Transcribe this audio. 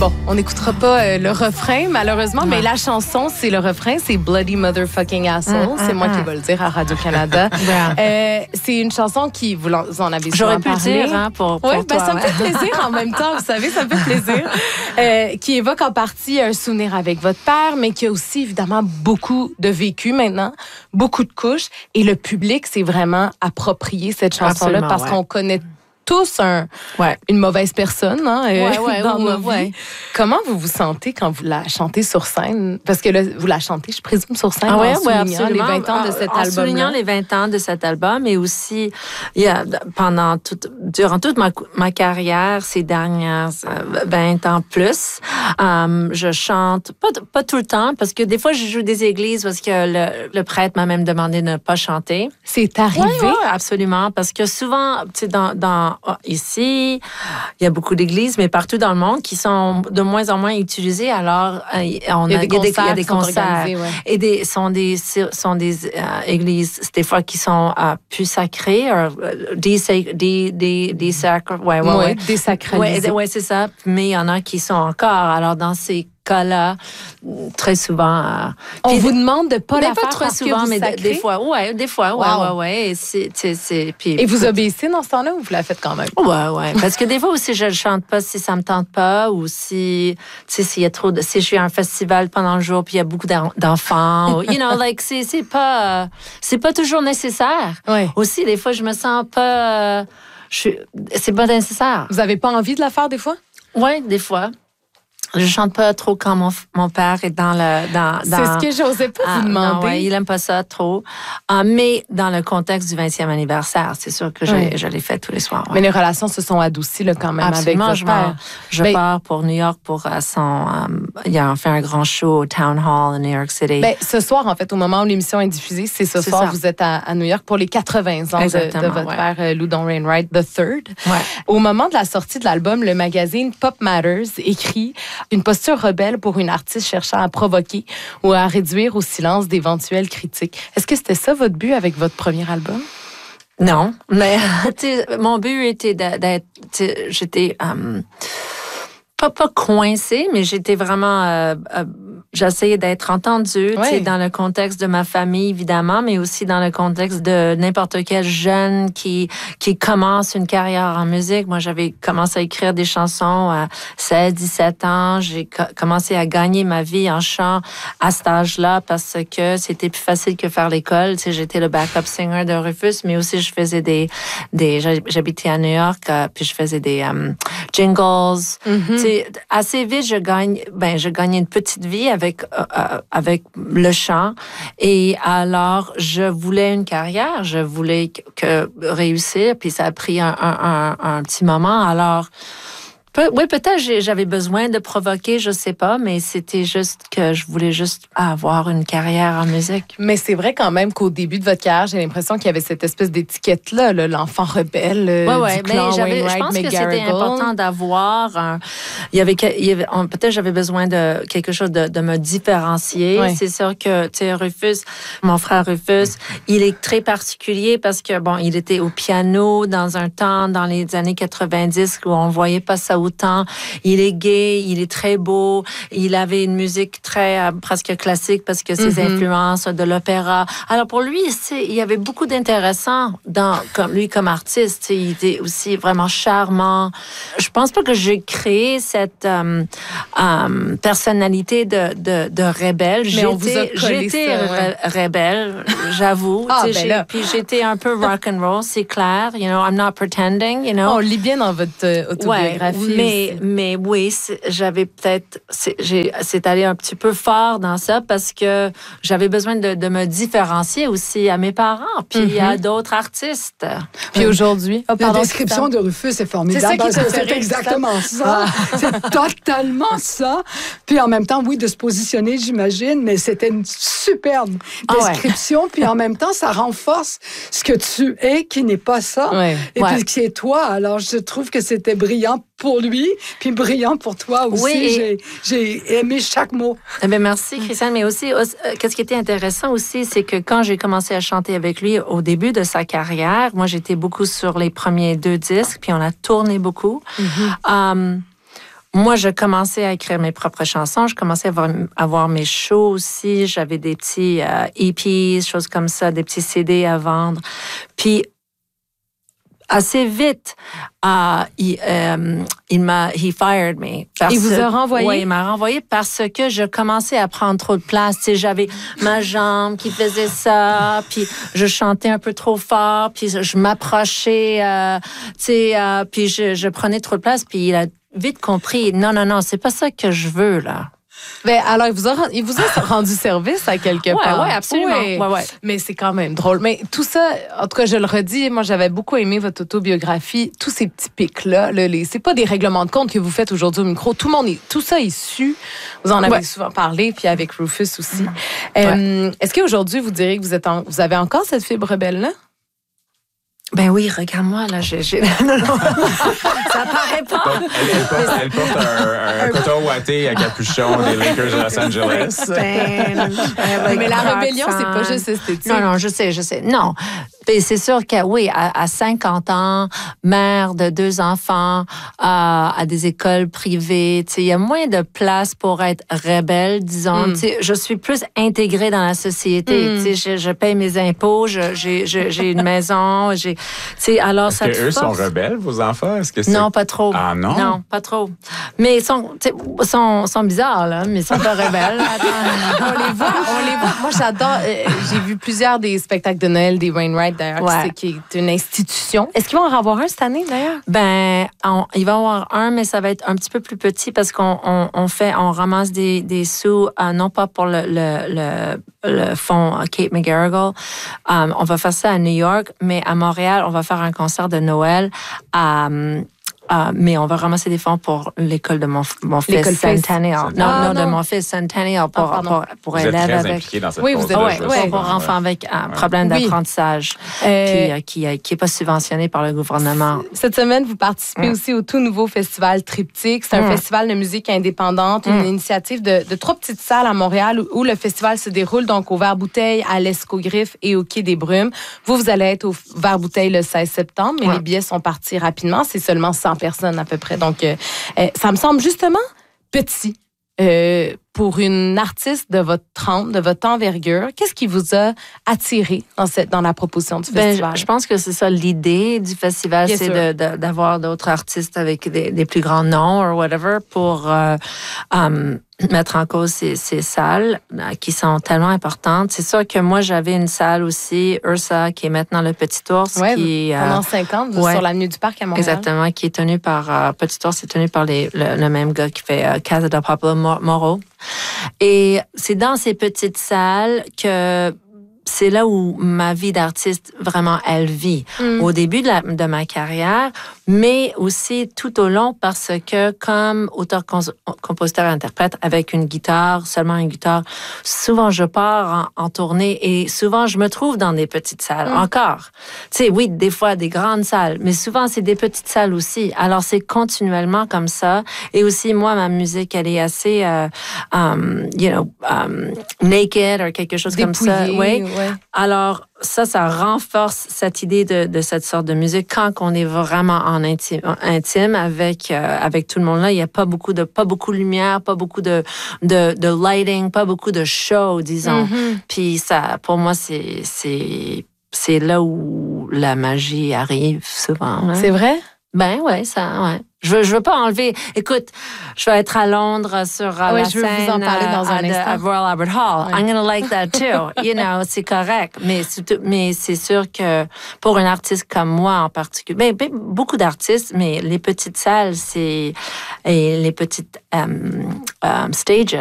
Bon, on n'écoutera pas le refrain, malheureusement, mais la chanson, c'est le refrain, c'est Bloody Motherfucking Asshole. C'est moi qui vais le dire à Radio-Canada. C'est une chanson qui, vous en avez souvent parlé. J'aurais pu le dire, hein, pour toi. Ça me ouais. fait plaisir en même temps, vous savez, ça me fait plaisir. Qui évoque en partie un souvenir avec votre père, mais qui a aussi, évidemment, beaucoup de vécu maintenant, beaucoup de couches. Et le public s'est vraiment approprié cette chanson-là. Absolument, parce qu'on connaît tous une mauvaise personne dans nos vies. Comment vous vous sentez quand vous la chantez sur scène? Parce que là, vous la chantez, je présume, sur scène en soulignant les 20 ans de cet album. En soulignant les 20 ans de cet album, et aussi, durant toute ma carrière, ces dernières 20 ans plus, je chante, pas tout le temps, parce que des fois, je joue des églises parce que le prêtre m'a même demandé de ne pas chanter. C'est arrivé? Oui, absolument, parce que souvent, tu sais, ici, il y a beaucoup d'églises, mais partout dans le monde qui sont de moins en moins utilisées. Alors, il y a des concerts. Et sont des églises, des fois, qui sont plus sacrées, désacralisées. Oui, c'est ça. Mais il y en a qui sont encore. Alors, dans ces cas-là, très souvent. On vous demande de pas la faire très parce souvent, que mais des fois. Ouais. Et vous obéissez dans ce temps-là ou vous la faites quand même? Ouais. Parce que des fois aussi, je ne chante pas si ça me tente pas ou si, tu sais, s'il y a si je suis à un festival pendant le jour puis il y a beaucoup d'enfants, ou, c'est pas toujours nécessaire. Ouais. Aussi, des fois, je me sens pas, c'est pas nécessaire. Vous avez pas envie de la faire des fois? Ouais, des fois. Je chante pas trop quand mon père est dans c'est ce que j'osais pas vous demander. Non, il aime pas ça trop. Mais dans le contexte du 20e anniversaire, c'est sûr que je l'ai fait tous les soirs. Ouais. Mais les relations se sont adoucies là, quand même. Absolument, avec votre père. Je pars pour New York pour son... il a fait un grand show au Town Hall à New York City. Ce soir, en fait, au moment où l'émission est diffusée, c'est ce soir, vous êtes à New York pour les 80 ans de votre père, Loudon Wainwright III. Ouais. Au moment de la sortie de l'album, le magazine Pop Matters écrit une posture rebelle pour une artiste cherchant à provoquer ou à réduire au silence d'éventuelles critiques. Est-ce que c'était ça votre but avec votre premier album? Non, mais mon but était d'être... J'étais pas coincée, mais j'étais vraiment... j'essayais d'être entendue dans le contexte de ma famille, évidemment, mais aussi dans le contexte de n'importe quel jeune qui commence une carrière en musique. Moi, j'avais commencé à écrire des chansons à 16, 17 ans. J'ai commencé à gagner ma vie en chant à cet âge-là parce que c'était plus facile que faire l'école. Tu sais, j'étais le backup singer de Rufus, mais aussi je faisais j'habitais à New York, puis je faisais des jingles. Mm-hmm. Tu sais, assez vite, je gagnais une petite vie avec le chant. Et alors, je voulais une carrière, je voulais réussir, puis ça a pris un petit moment. Alors, peut-être j'avais besoin de provoquer, je sais pas, mais c'était juste que je voulais juste avoir une carrière en musique. Mais c'est vrai quand même qu'au début de votre carrière, j'ai l'impression qu'il y avait cette espèce d'étiquette-là, l'enfant rebelle du clan Wainwright, je pense que c'était important d'avoir peut-être j'avais besoin de quelque chose de me différencier. Ouais. C'est sûr que, tu sais, Rufus, mon frère Rufus, il est très particulier parce que, il était au piano dans un temps, dans les années 90, où on voyait pas ça autant. Il est gay, il est très beau, il avait une musique très presque classique parce que ses influences de l'opéra. Alors pour lui, il y avait beaucoup d'intéressant comme artiste. Il était aussi vraiment charmant. Je pense pas que j'ai créé cette personnalité de rebelle. J'étais rebelle, j'avoue. Puis j'étais un peu rock and roll, c'est clair. I'm not pretending. On lit bien dans votre autobiographie. Mais oui, j'avais peut-être... C'est allé un petit peu fort dans ça parce que j'avais besoin de me différencier aussi à mes parents puis à d'autres artistes. Puis aujourd'hui... La description de Rufus est formidable parce que c'est exactement ça. C'est totalement ça. Puis en même temps, oui, de se positionner, j'imagine, mais c'était une superbe description. Puis en même temps, ça renforce ce que tu es qui n'est pas ça. Et puis qui est toi. Alors, je trouve que c'était brillant pour lui, puis brillant pour toi aussi. Oui, j'ai aimé chaque mot. Merci, Christiane. Mais aussi, qu'est-ce qui était intéressant aussi, c'est que quand j'ai commencé à chanter avec lui au début de sa carrière, moi, j'étais beaucoup sur les premiers 2 disques, puis on a tourné beaucoup. moi, je commençais à écrire mes propres chansons. Je commençais à avoir mes shows aussi. J'avais des petits EPs, choses comme ça, des petits CD à vendre. Puis, assez vite, he fired me. Il vous a renvoyé? Oui, il m'a renvoyé parce que je commençais à prendre trop de place. Tu sais, j'avais ma jambe qui faisait ça, puis je chantais un peu trop fort, puis je m'approchais, puis je prenais trop de place, puis il a vite compris, non, c'est pas ça que je veux, là. Ben, alors, il vous a rendu service à quelque part. Oui, absolument. Ouais. Mais c'est quand même drôle. Mais tout ça, en tout cas, je le redis, moi, j'avais beaucoup aimé votre autobiographie. Tous ces petits pics-là, c'est pas des règlements de compte que vous faites aujourd'hui au micro. Tout ça est su. Vous en avez souvent parlé, puis avec Rufus aussi. Est-ce qu'aujourd'hui, vous diriez que vous avez encore cette fibre rebelle-là? Ben oui, regarde-moi, là, ça paraît pas. Elle porte un coton ouaté à capuchon des Lakers de Los Angeles. Mais la rébellion, c'est pas juste esthétique. Non, je sais. Non. Et c'est sûr que, oui, à 50 ans, mère de 2 enfants, à des écoles privées, il y a moins de place pour être rebelle, disons. Je suis plus intégrée dans la société. Je paye mes impôts, j'ai une maison, alors est-ce qu'eux sont rebelles, vos enfants? Est-ce que c'est... Non, pas trop. Ah non? Non, pas trop. Mais ils sont bizarres, là, mais ils sont pas rebelles. On les voit. Moi, j'adore. J'ai vu plusieurs des spectacles de Noël des Wainwright, d'ailleurs, qui est une institution. Est-ce qu'ils vont en avoir un cette année, d'ailleurs? Ben, il va y en avoir un, mais ça va être un petit peu plus petit parce qu'on ramasse des sous, non pas pour le fonds Kate McGarrigle. On va faire ça à New York, mais à Montréal, on va faire un concert de Noël mais on va ramasser des fonds pour l'école de mon fils Centennial. Non, de mon fils Centennial pour élèves avec... Vous êtes très impliqué dans cette cause-là. Pour enfants avec un problème d'apprentissage qui est pas subventionné par le gouvernement. Cette semaine, vous participez aussi au tout nouveau festival Triptyque. C'est un festival de musique indépendante, une initiative de 3 petites salles à Montréal où le festival se déroule donc au Vert-Bouteille, à l'Escogriffe et au Quai des Brumes. Vous allez être au Vert-Bouteille le 16 septembre, mais les billets sont partis rapidement. C'est seulement 100 personnes à peu près. Donc, ça me semble justement petit pour une artiste de votre trempe, de votre envergure. Qu'est-ce qui vous a attiré dans la proposition du festival? Je pense que c'est ça l'idée du festival, c'est d'avoir d'autres artistes avec des plus grands noms ou whatever pour mettre en cause ces salles qui sont tellement importantes. C'est sûr que moi, j'avais une salle aussi, Ursa, qui est maintenant le Petit Ours. Pendant 5 ans, sur l'avenue du Parc à Montréal. Exactement, qui est tenu par Petit Ours, c'est tenu par le même gars qui fait Casa de Pablo Moro. Et c'est dans ces petites salles que c'est là où ma vie d'artiste, vraiment, elle vit. Au début de ma carrière, mais aussi tout au long parce que comme auteur, compositeur et interprète avec une guitare, seulement une guitare, souvent je pars en tournée et souvent je me trouve dans des petites salles encore. Tu sais, oui, des fois des grandes salles, mais souvent c'est des petites salles aussi. Alors c'est continuellement comme ça. Et aussi, moi, ma musique, elle est assez, naked ou quelque chose comme ça. Oui. Alors, ça renforce cette idée de cette sorte de musique quand on est vraiment en intime avec tout le monde là. Il n'y a pas beaucoup de lumière, pas beaucoup de lighting, pas beaucoup de show, disons. Puis ça, pour moi, c'est là où la magie arrive souvent. Hein. C'est vrai? Ben ouais, Je veux pas enlever. Écoute, je vais être à Londres sur la scène vous en parler dans un instant. à Royal Albert Hall. I'm gonna like that too. C'est correct. Mais c'est sûr que pour un artiste comme moi en particulier, beaucoup d'artistes, mais les petites salles, et les petites stages,